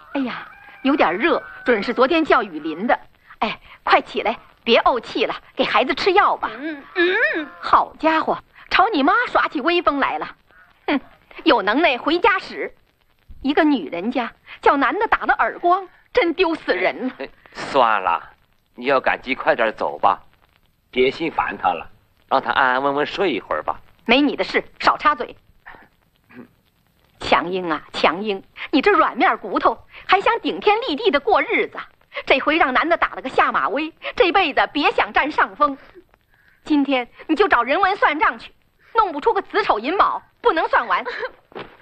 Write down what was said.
哎呀，有点热，准是昨天叫雨淋的。哎，快起来，别怄气了，给孩子吃药吧。好家伙，朝你妈耍起威风来了。哼，有能耐回家使。一个女人家叫男的打了耳光，真丢死人了。 算了，你要赶集快点走吧，别心烦他了，让他安安稳稳睡一会儿吧。 没你的事，少插嘴。强英啊，强英，你这软面骨头还想顶天立地的过日子，这回让男的打了个下马威，这辈子别想占上风。今天你就找人文算账去，弄不出个子丑寅卯，不能算完。